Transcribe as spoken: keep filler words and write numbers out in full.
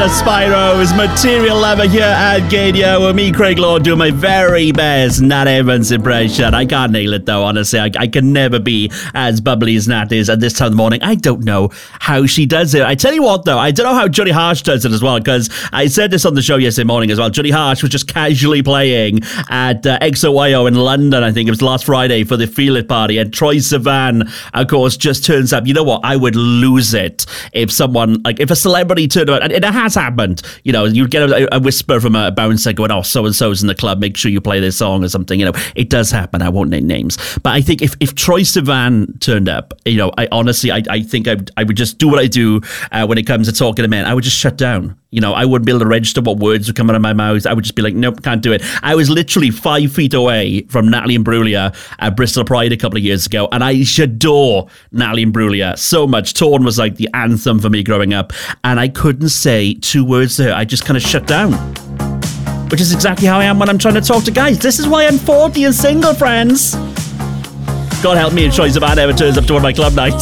of Spyro's Material Lover here at Gadio with me, Craig Law, doing my very best Nat Evans impression. I can't nail it though, honestly. I, I can never be as bubbly as Nat is at this time of the morning. I don't know how she does it. I tell you what though, I don't know how Johnny Harsh does it as well, because I said this on the show yesterday morning as well. Johnny Harsh was just casually playing at uh, X O Y O in London, I think it was last Friday, for the Feel It party, and Troye Sivan, of course, just turns up. You know what? I would lose it if someone, like, if a celebrity turned up, and it has happened, you know, you'd get a, a whisper from a bouncer going, oh, so-and-so's in the club, make sure you play this song or something, you know. It does happen. I won't name names. But I think if, if Troye Sivan turned up, you know, I honestly, I, I think I, I would just do what I do uh, when it comes to talking to men. I would just shut down. You know, I wouldn't be able to register what words would come out of my mouth. I would just be like, nope, can't do it. I was literally five feet away from Natalie Imbruglia at Bristol Pride a couple of years ago, and I adore Natalie Imbruglia so much. Torn was like the anthem for me growing up, and I couldn't say two words to her. I just kind of shut down. Which is exactly how I am when I'm trying to talk to guys. This is why I'm forty and single, friends. God help me if Troye Sivan ever turns up to one of my club nights.